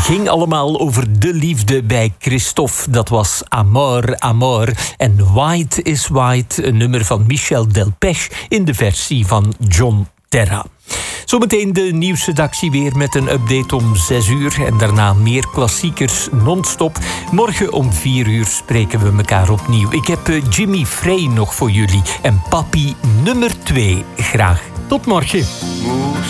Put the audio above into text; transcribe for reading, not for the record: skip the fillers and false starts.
ging allemaal over de liefde bij Christophe. Dat was Amor, Amor. En White is White, een nummer van Michel Delpech in de versie van John Terra. Zometeen de nieuwsredactie weer met een update om 6 uur. En daarna meer klassiekers non-stop. Morgen om 4 uur spreken we elkaar opnieuw. Ik heb Jimmy Frey nog voor jullie. En Papi nummer 2. Graag tot morgen.